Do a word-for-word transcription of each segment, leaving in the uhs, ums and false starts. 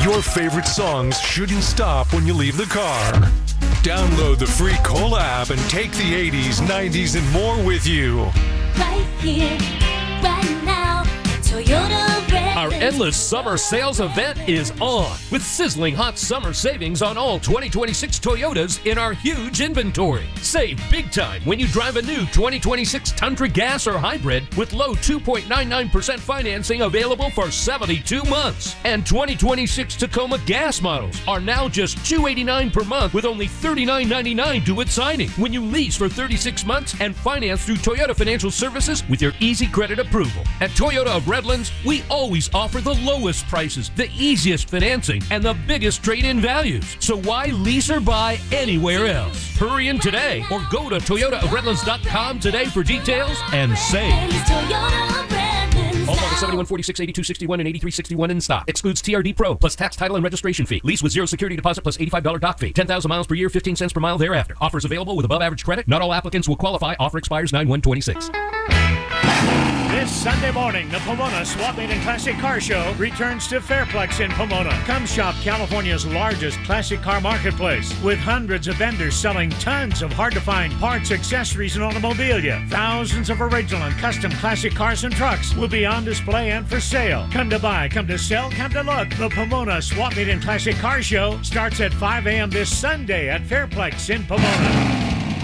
Your favorite songs shouldn't stop when you leave the car. Download the free Cola app and take the eighties, nineties, and more with you. Right here, right now, Toyota Redlands. Our endless summer sales event is on with sizzling hot summer savings on all twenty twenty-six Toyotas in our huge inventory. Save big time when you drive a new twenty twenty-six Tundra gas or hybrid with low two point nine nine percent financing available for seventy-two months. And twenty twenty-six Tacoma gas models are now just two hundred eighty-nine dollars per month with only thirty-nine ninety-nine due at signing when you lease for thirty-six months and finance through Toyota Financial Services with your easy credit approval. At Toyota of Redlands, we always offer the lowest prices, the easiest financing, and the biggest trade-in values. So why lease or buy anywhere else? Hurry in today or go to Toyota of Redlands dot com today for details and save. All models seventy-one, forty-six, eighty-two, sixty-one, and eighty-three sixty-one in stock. Excludes T R D Pro plus tax, title, and registration fee. Lease with zero security deposit plus eighty-five dollars dock fee. ten thousand miles per year, fifteen cents per mile thereafter. Offers available with above average credit. Not all applicants will qualify. Offer expires nine one twenty-six. This Sunday morning, the Pomona Swap Meet and Classic Car Show returns to Fairplex in Pomona. Come shop California's largest classic car marketplace with hundreds of vendors selling tons of hard-to-find parts, accessories, and automobilia. Thousands of original and custom classic cars and trucks will be on display and for sale. Come to buy, come to sell, come to look. The Pomona Swap Meet and Classic Car Show starts at five a.m. this Sunday at Fairplex in Pomona.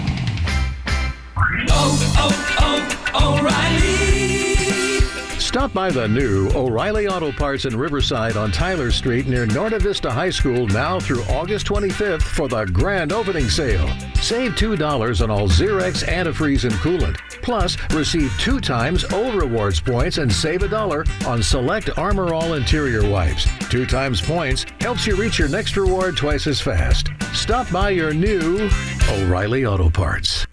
Oh, oh, oh, O'Reilly! Stop by the new O'Reilly Auto Parts in Riverside on Tyler Street near Norta Vista High School now through August twenty-fifth for the grand opening sale. Save two dollars on all Xerox antifreeze and coolant. Plus, receive two times O Rewards points and save a dollar on select Armor All interior wipes. Two times points helps you reach your next reward twice as fast. Stop by your new O'Reilly Auto Parts.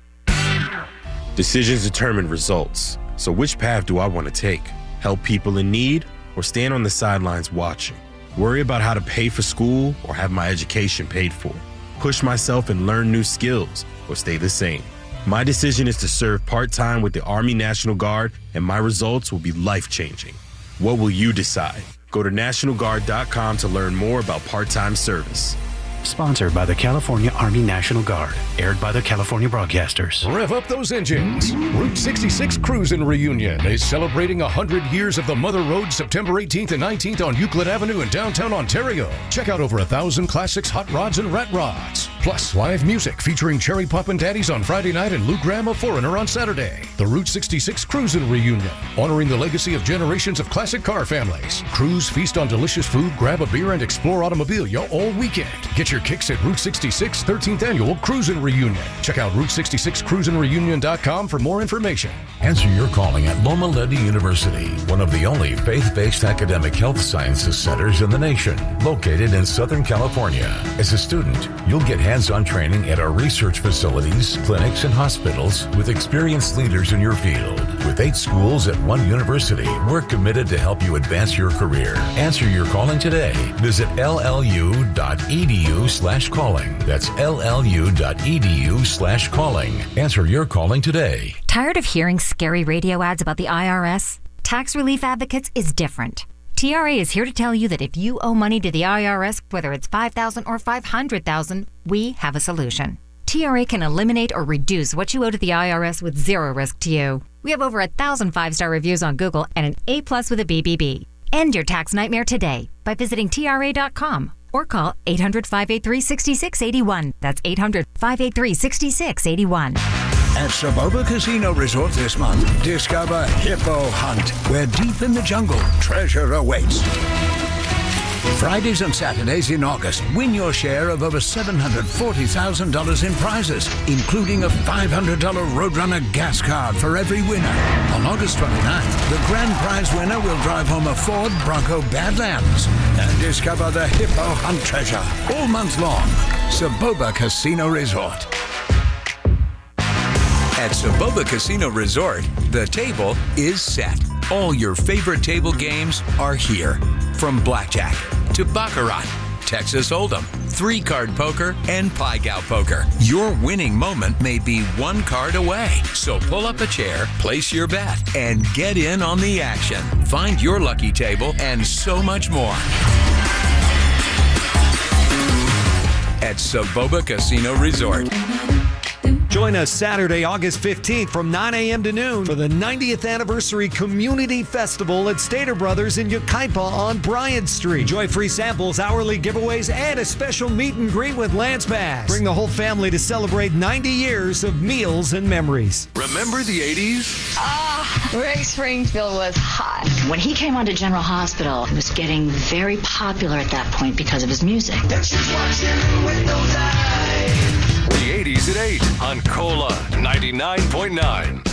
Decisions determine results. So which path do I want to take? Help people in need or stand on the sidelines watching? Worry about how to pay for school or have my education paid for? Push myself and learn new skills or stay the same? My decision is to serve part-time with the Army National Guard, and my results will be life-changing. What will you decide? Go to National Guard dot com to learn more about part-time service. Sponsored by the California Army National Guard. Aired by the California Broadcasters. Rev up those engines. Route sixty-six Cruisin' Reunion is celebrating one hundred years of the Mother Road September eighteenth and nineteenth on Euclid Avenue in downtown Ontario. Check out over a thousand classics, hot rods, and rat rods. Plus, live music featuring Cherry Poppin' Daddies on Friday night and Lou Graham of Foreigner on Saturday. The Route sixty-six Cruisin' Reunion, honoring the legacy of generations of classic car families. Cruise, feast on delicious food, grab a beer, and explore automobilia all weekend. Get your kicks at Route sixty-six thirteenth Annual Cruisin' Reunion. Check out Route sixty-six cruisin reunion dot com for more information. Answer your calling at Loma Linda University, one of the only faith-based academic health sciences centers in the nation, located in Southern California. As a student, you'll get hands-on training at our research facilities, clinics, and hospitals with experienced leaders in your field. With eight schools at one university, we're committed to help you advance your career. Answer your calling today. Visit L L U dot E D U slash calling. That's L L U dot E D U slash calling. Answer your calling today. Tired of hearing scary radio ads about the I R S? Tax Relief Advocates is different. T R A is here to tell you that if you owe money to the I R S, whether it's five thousand dollars or five hundred thousand dollars, we have a solution. T R A can eliminate or reduce what you owe to the I R S with zero risk to you. We have over a thousand five-star reviews on Google and an A plus with a B B B. End your tax nightmare today by visiting T R A dot com. Or call eight hundred, five eight three, six six eight one. That's eight hundred, five eight three, six six eight one. At Saboba Casino Resort this month, discover Hippo Hunt, where deep in the jungle, treasure awaits. Fridays and Saturdays in August, win your share of over seven hundred forty thousand dollars in prizes, including a five hundred dollars Roadrunner gas card for every winner. On August twenty-ninth, the grand prize winner will drive home a Ford Bronco Badlands and discover the Hippo Hunt treasure all month long. Saboba Casino Resort. At Saboba Casino Resort, the table is set. All your favorite table games are here. From blackjack to baccarat, Texas Hold'em, three-card poker, and Pai-Gow poker. Your winning moment may be one card away. So pull up a chair, place your bet, and get in on the action. Find your lucky table and so much more. at Soboba Casino Resort. Join us Saturday, August fifteenth from nine a.m. to noon for the ninetieth Anniversary Community Festival at Stater Brothers in Yucaipa on Bryant Street. Enjoy free samples, hourly giveaways, and a special meet and greet with Lance Bass. Bring the whole family to celebrate ninety years of meals and memories. Remember the eighties? Ah, Rick Springfield was hot. When he came onto General Hospital, he was getting very popular at that point because of his music. The eighties at eight on Cola ninety-nine point nine.